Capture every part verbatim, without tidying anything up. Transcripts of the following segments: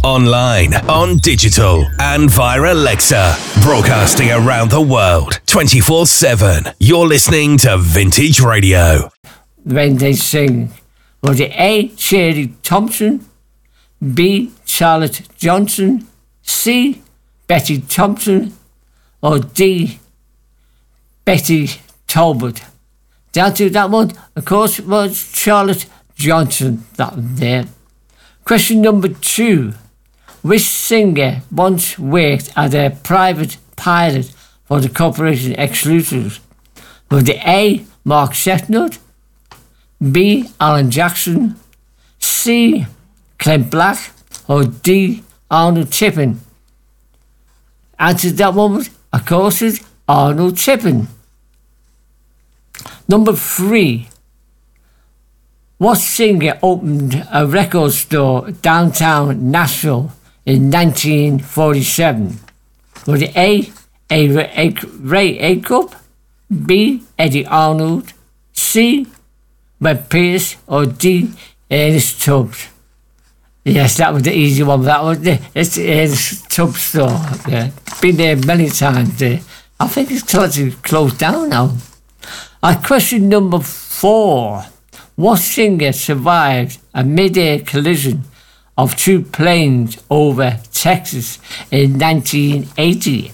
online, on digital, and via Alexa. Broadcasting around the world, twenty-four seven. You're listening to Vintage Radio. When they sing, was it A. Shirley Thompson, B. Charlotte Johnson, C. Betty Thompson, or D. Betty Talbot? The answer to that one, of course, was Charlotte Johnson. That one there. Question number two. Which singer once worked as a private pilot for the Corporation Exclusives? Was it A. Mark Chestnut, B. Alan Jackson, C. Clint Black, or D. Arnold Chippen? Answer to that one was, of course, is Arnold Chippen. Number three. What singer opened a record store downtown Nashville in nineteen forty-seven? Was it A. A. A. Ray Acup, B. Eddie Arnold, C. Webb Pierce, or D. Ernest Tubbs? Yes, that was the easy one. That was the it's Ernest Tubbs store. Yeah, been there many times. There, I think it's totally closed down now. Uh, question number four. What singer survived a mid-air collision of two planes over Texas in nineteen eighty?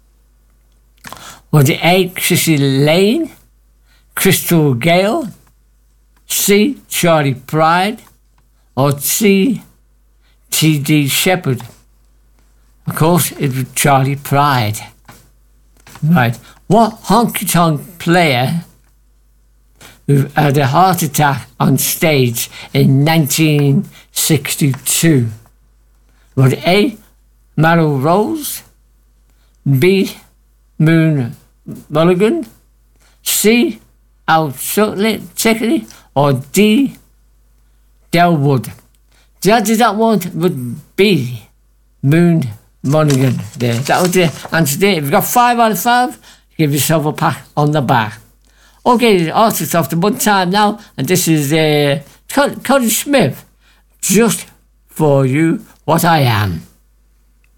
Was it A. Chrissy Lane, Crystal Gale, C. Charlie Pride, or C. T D Shepherd? Of course, it was Charlie Pride. Right. What honky-tonk player who had a heart attack on stage in nineteen sixty-two? Was it A. Mallow Rose, B. Moon Mulligan, C. Al Tickety, or D. Delwood? The answer to that one would be Moon Mulligan. There, that was the answer there. If you got five out of five, give yourself a pat on the back. Okay, artist of the month time now, and this is uh, Cody Smith. Just for you, what I am.